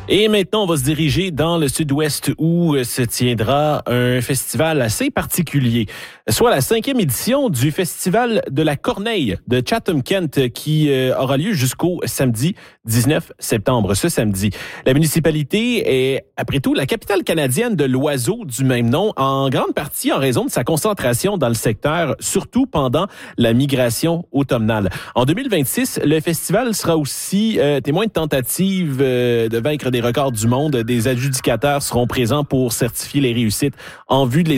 Et maintenant, on va se diriger dans le sud-ouest où se tiendra un festival assez particulier, soit la 5e édition du Festival de la Corneille de Chatham-Kent qui aura lieu jusqu'au samedi 19 septembre, ce samedi. La municipalité est, après tout, la capitale canadienne de l'oiseau du même nom, en grande partie en raison de sa concentration dans le secteur, surtout pendant la migration automnale. En 2026, le festival sera aussi témoin de tentatives de vaincre des records du monde. Des adjudicateurs seront présents pour certifier les réussites en vue de les